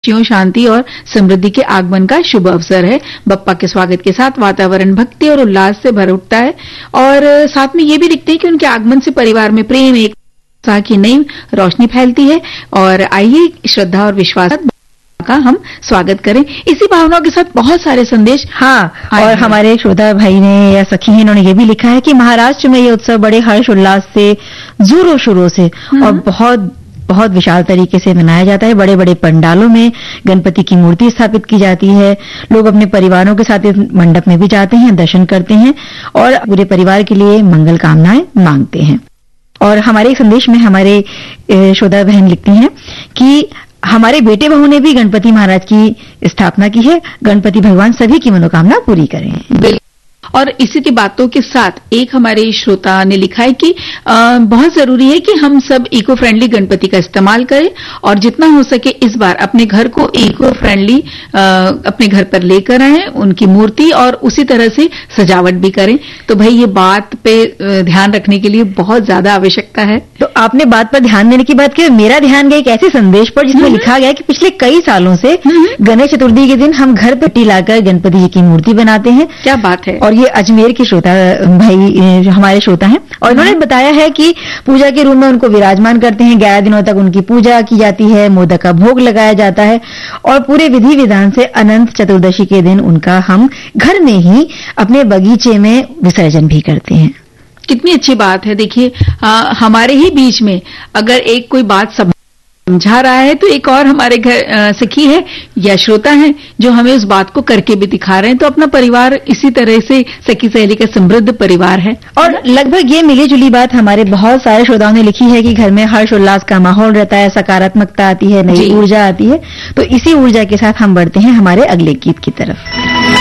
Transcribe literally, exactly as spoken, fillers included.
खुशियों, शांति और समृद्धि के आगमन का शुभ अवसर है। बप्पा के स्वागत के साथ वातावरण भक्ति और उल्लास से भर उठता है और साथ में ये भी दिखते हैं कि उनके आगमन से परिवार में प्रेम, एक उत्साह की नई रोशनी फैलती है। और आइए श्रद्धा और विश्वास का हम स्वागत करें। इसी भावनाओं के साथ बहुत सारे संदेश। हाँ, और हमारे श्रोता भाई ने या सखी हैं, इन्होंने ये भी लिखा है कि महाराष्ट्र में ये उत्सव बड़े हर्ष उल्लास से, जोरों शोरों से और बहुत बहुत विशाल तरीके से मनाया जाता है। बड़े बड़े पंडालों में गणपति की मूर्ति स्थापित की जाती है। लोग अपने परिवारों के साथ इस मंडप में भी जाते हैं, दर्शन करते हैं और पूरे परिवार के लिए मंगल कामनाएं मांगते हैं। और हमारे एक संदेश में हमारे श्रोता बहन लिखती हैं कि हमारे बेटे बहू ने भी गणपति महाराज की स्थापना की है। गणपति भगवान सभी की मनोकामना पूरी करें। और इसी की बातों के साथ एक हमारे श्रोता ने लिखा है कि आ, बहुत जरूरी है कि हम सब इको फ्रेंडली गणपति का इस्तेमाल करें और जितना हो सके इस बार अपने घर को इको फ्रेंडली अपने घर पर लेकर आएं, उनकी मूर्ति और उसी तरह से सजावट भी करें। तो भाई ये बात पे ध्यान रखने के लिए बहुत ज्यादा आवश्यकता है। तो आपने बात पर ध्यान देने की बात की। मेरा ध्यान गया एक ऐसे संदेश पर जिसमें लिखा गया कि पिछले कई सालों से गणेश चतुर्थी के दिन हम घर पर मिट्टी लाकर गणपति जी की मूर्ति बनाते हैं। क्या बात है। और ये अजमेर के श्रोता भाई जो हमारे श्रोता हैं और इन्होंने बताया है कि पूजा के रूम में उनको विराजमान करते हैं। ग्यारह दिनों तक उनकी पूजा की जाती है, मोदक का भोग लगाया जाता है और पूरे विधि विधान से अनंत चतुर्दशी के दिन उनका हम घर में ही अपने बगीचे में विसर्जन भी करते हैं। कितनी अच्छी बात है। देखिए हमारे ही बीच में अगर एक कोई बात समझा रहा है तो एक और हमारे घर सखी है या श्रोता है जो हमें उस बात को करके भी दिखा रहे हैं। तो अपना परिवार इसी तरह से सखी सहेली का समृद्ध परिवार है। और लगभग ये मिली जुली बात हमारे बहुत सारे श्रोताओं ने लिखी है कि घर में हर्ष उल्लास का माहौल रहता है, सकारात्मकता आती है, नई ऊर्जा आती है। तो इसी ऊर्जा के साथ हम बढ़ते हैं हमारे अगले गीत की तरफ।